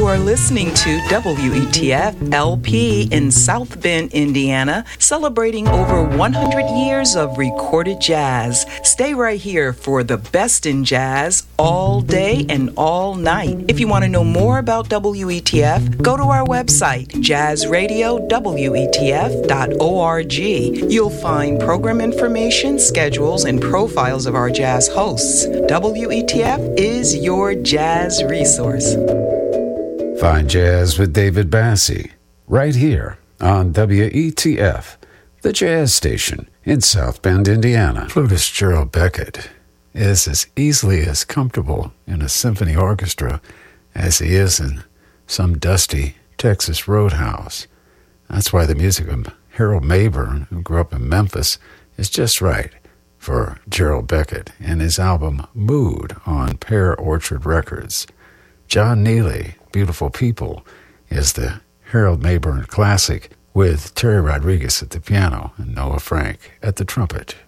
are listening to WETF LP in South Bend, Indiana, celebrating over 100 years of recorded jazz. Stay right here for the best in jazz all day and all night. If you want to know more about WETF, go to our website, jazzradiowetf.org. You'll find program information, schedules, and profiles of our jazz hosts. WETF is your jazz resource. Fine Jazz with David Bassie, right here on WETF, the jazz station in South Bend, Indiana. Flutist Gerald Beckett is as easily as comfortable in a symphony orchestra as he is in some dusty Texas roadhouse. That's why the music of Harold Mabern, who grew up in Memphis, is just right for Gerald Beckett and his album Mood on Pear Orchard Records. John Neely, Beautiful People, is the Harold Mabern classic with Terry Rodriguez at the piano and Noah Frank at the trumpet.